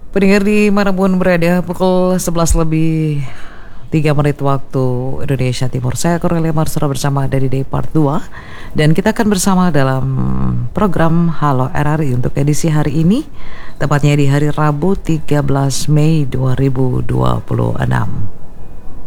Pendengar dimanapun berada, pukul 11 lebih 3 menit waktu Indonesia Timur. Saya Cornelia Marsura bersama dari Day Part 2. Dan kita akan bersama dalam program Halo RRI untuk edisi hari ini, tepatnya di hari Rabu 13 Mei 2026.